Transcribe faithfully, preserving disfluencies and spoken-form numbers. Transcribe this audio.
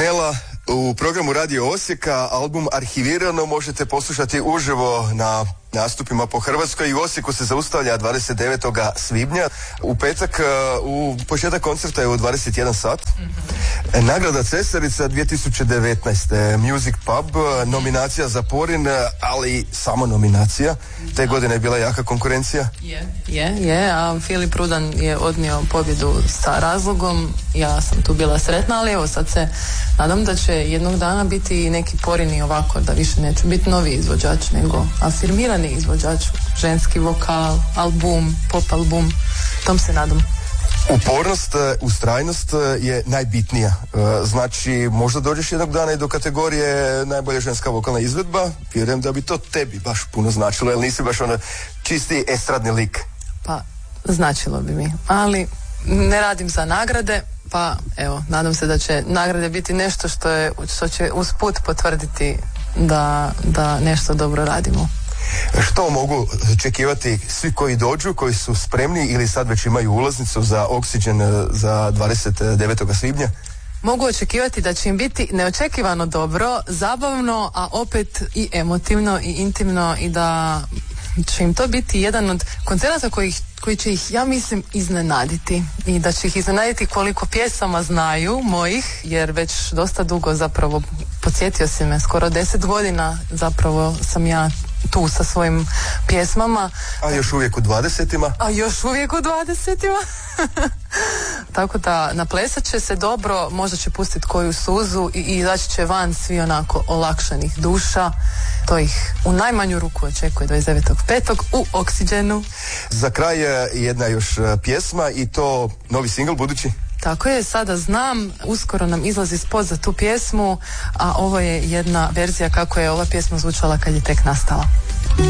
Nela, u programu Radio Osijeka album Arhivirano možete poslušati uživo na nastupima po Hrvatskoj i u Osijeku se zaustavlja dvadeset devetog svibnja. U petak u početak koncerta je u dvadeset jedan sat. Mm-hmm. Nagrada Cesarica dvije tisuće devetnaeste. Music Pub, nominacija za Porin, ali samo nominacija. Te godine je bila jaka konkurencija. Je, je, je, a Filip Rudan je odnio pobjedu sa razlogom. Ja sam tu bila sretna, ali evo sad se nadam da će jednog dana biti neki Porini ovako, da više neću biti novi izvođač, nego afirmirani izvođač, ženski vokal, album, pop album, tom se nadam. Upornost, ustrajnost je najbitnija. Znači, možda dođeš jednog dana i do kategorije najbolja ženska vokalna izvedba. Vjerujem da bi to tebi baš puno značilo, jer nisi baš ono čisti estradni lik. Pa, značilo bi mi, ali ne radim za nagrade, pa evo, nadam se da će nagrade biti nešto što, je, što će usput potvrditi da, da nešto dobro radimo. Što mogu očekivati svi koji dođu, koji su spremni ili sad već imaju ulaznicu za Oxygen za dvadeset devetog svibnja? Mogu očekivati da će im biti neočekivano dobro, zabavno, a opet i emotivno i intimno, i da će im to biti jedan od koncerata koji, koji će ih, ja mislim, iznenaditi, i da će ih iznenaditi koliko pjesama znaju mojih, jer već dosta dugo zapravo, podsjetio si me, skoro deset godina zapravo sam ja tu sa svojim pjesmama. A još uvijek u dvadesetima? A još uvijek u dvadesetima. Tako da naplesat će se dobro, možda će pustiti koju suzu i, i izaći će van svi onako olakšanih duša. To ih u najmanju ruku očekuje dvadeset devetog petog u Oxygenu. Za kraj je jedna još pjesma, i to novi singl budući. Tako je, sada znam, uskoro nam izlazi spot za tu pjesmu, a ovo je jedna verzija kako je ova pjesma zvučala kad je tek nastala.